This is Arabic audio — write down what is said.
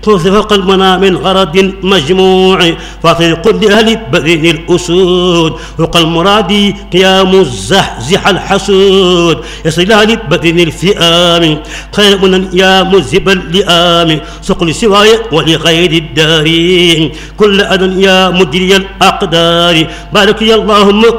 توثق قلبنا من غرض مجموع فاطر قل أهل بدن الأسود وقل مرادي قيام الزحزح الحسود يصل أهل بدن الفئام خير من يا مذهب اللئام سقل سواي ولغير الدارين كل أذن يا مدري الأقدار بارك يا اللهم